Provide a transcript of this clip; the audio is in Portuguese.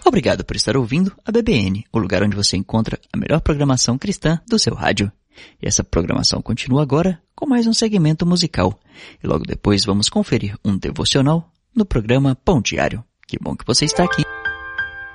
Obrigado por estar ouvindo a BBN, o lugar onde você encontra a melhor programação cristã do seu rádio. E essa programação continua agora com mais um segmento musical. E logo depois vamos conferir um devocional no programa Pão Diário. Que bom que você está aqui.